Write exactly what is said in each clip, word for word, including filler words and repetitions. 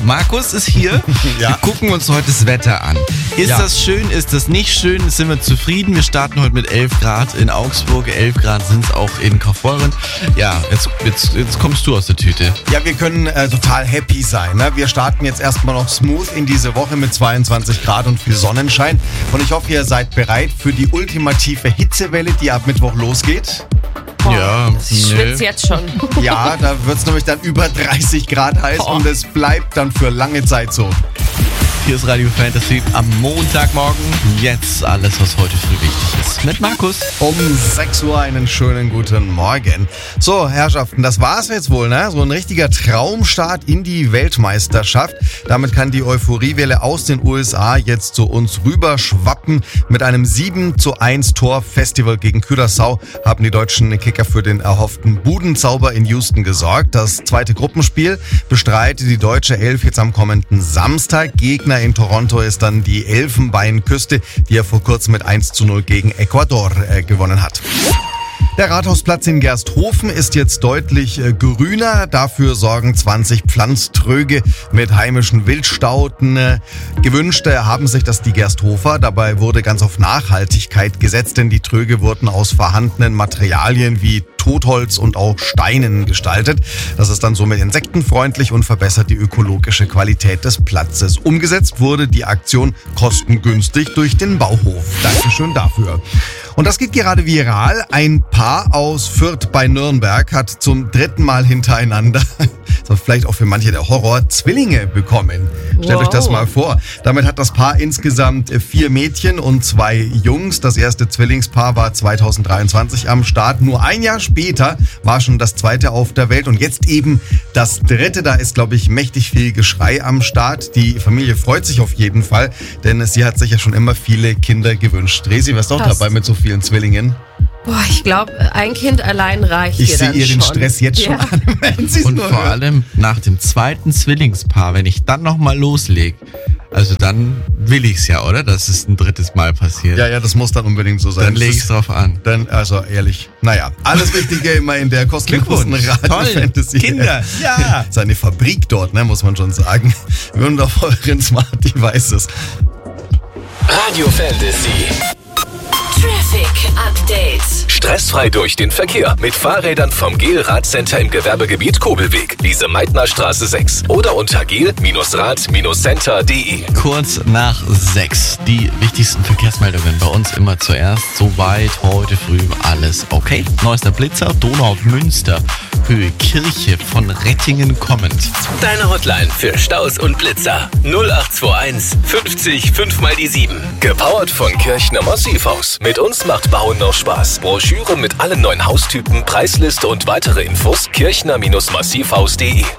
Markus ist hier. Ja. Wir gucken uns heute das Wetter an. Ist Ja. das schön? Ist das nicht schön? Sind wir zufrieden? Wir starten heute mit elf Grad in Augsburg. elf Grad sind es auch in Kaufbeuren. Ja, jetzt, jetzt, jetzt kommst du aus der Tüte. Ja, wir können äh, total happy sein. Ne? Wir starten jetzt erstmal noch smooth in diese Woche mit zweiundzwanzig Grad und viel Sonnenschein. Und ich hoffe, ihr seid bereit für die ultimative Hitzewelle, die ab Mittwoch losgeht. Ja, Ich schwitze jetzt schon. Ja, da wird es nämlich dann über dreißig Grad heiß Oh. und es bleibt dann für lange Zeit so. Hier ist Radio Fantasy am Montagmorgen. Jetzt alles, was heute früh wichtig ist. Mit Markus. Um sechs Uhr einen schönen guten Morgen. So, Herrschaften, das war's jetzt wohl, ne? So ein richtiger Traumstart in die Weltmeisterschaft. Damit kann die Euphoriewelle aus den U S A jetzt zu uns rüberschwappen. Mit einem sieben zu eins Tor-Festival gegen Curaçao haben die deutschen Kicker für den erhofften Budenzauber in Houston gesorgt. Das zweite Gruppenspiel bestreitet die deutsche Elf jetzt am kommenden Samstag. Gegner in Toronto ist dann die Elfenbeinküste, die ja vor kurzem mit eins zu null gegen Ecuador äh, gewonnen hat. Der Rathausplatz in Gersthofen ist jetzt deutlich äh, grüner. Dafür sorgen zwanzig Pflanztröge mit heimischen Wildstauden. Äh, gewünscht äh, haben sich das die Gersthofer. Dabei wurde ganz auf Nachhaltigkeit gesetzt, denn die Tröge wurden aus vorhandenen Materialien wie Totholz und auch Steinen gestaltet. Das ist dann somit insektenfreundlich und verbessert die ökologische Qualität des Platzes. Umgesetzt wurde die Aktion kostengünstig durch den Bauhof. Dankeschön dafür. Und das geht gerade viral. Ein Paar aus Fürth bei Nürnberg hat zum dritten Mal hintereinander, das war vielleicht auch für manche der Horror, Zwillinge bekommen. Stellt Wow. euch das mal vor. Damit hat das Paar insgesamt vier Mädchen und zwei Jungs. Das erste Zwillingspaar war zweitausenddreiundzwanzig am Start. Nur ein Jahr später war schon das zweite auf der Welt und jetzt eben das dritte. Da ist, glaube ich, mächtig viel Geschrei am Start. Die Familie freut sich auf jeden Fall, denn sie hat sich ja schon immer viele Kinder gewünscht. Resi, wärst du auch Passt. dabei mit so vielen Zwillingen? Boah, ich glaube, ein Kind allein reicht Ich dir sehe dann ihr den schon. Stress jetzt schon Ja. an, wenn sie es Und nur vor hört. allem nach dem zweiten Zwillingspaar, wenn ich dann nochmal loslege, also dann will ich's ja, oder? Dass es ein drittes Mal passiert. Ja, ja, das muss dann unbedingt so sein. Dann lege Das ich's ist- drauf an. Dann, also ehrlich, naja, alles Wichtige immer in der kostenlosen Radio-Fantasy. Kinder, ja. Seine Fabrik dort, ne, muss man schon sagen. Wundervollen Smart Devices. Radio Fantasy. Traffic Update. Stressfrei durch den Verkehr mit Fahrrädern vom Gel Radcenter im Gewerbegebiet Kobelweg, Lise-Meitner-Straße sechs oder unter gel Rad Center punkt de. Kurz nach sechs. Die wichtigsten Verkehrsmeldungen bei uns immer zuerst. Soweit heute früh alles okay. Neuester Blitzer, Donau-Münster, Höhe Kirche von Rettingen kommend. Deine Hotline für Staus und Blitzer null acht zwei eins fünfzig fünf mal die sieben. Gepowert von Kirchner Massivhaus. Mit uns macht Bauen noch Spaß. Broschüre mit allen neuen Haustypen, Preisliste und weitere Infos kirchner Massivhaus punkt de.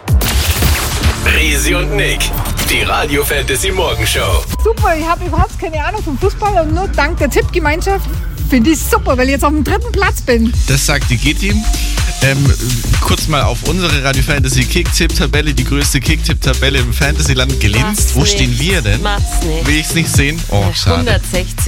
Resi und Nick, die Radio Fantasy Morgenshow. Super, ich habe überhaupt keine Ahnung vom Fußball und nur dank der Tippgemeinschaft finde ich super, weil ich jetzt auf dem dritten Platz bin. Das sagt die Gitti. Ähm, kurz mal auf unsere Radio Fantasy Kick-Tipp-Tabelle, die größte Kick-Tipp-Tabelle im Fantasyland gelinst. Mach's Wo nicht. stehen wir denn? Mach's nicht. Will ich's nicht sehen? Oh, schade. hundertsechzig.